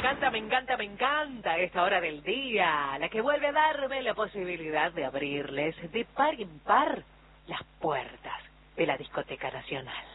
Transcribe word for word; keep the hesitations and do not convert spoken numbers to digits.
encanta, me encanta, me encanta esta hora del día, la que vuelve a darme la posibilidad de abrirles de par en par las puertas de la Discoteca Nacional.